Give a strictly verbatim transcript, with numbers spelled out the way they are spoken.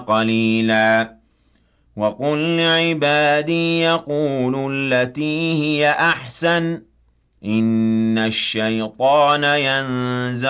قَلِيلًا وَقُل لِّعِبَادِي يَقُولُوا الَّتِي هِيَ أَحْسَنُ ۚ إِنَّ الشَّيْطَانَ يَنزَغُ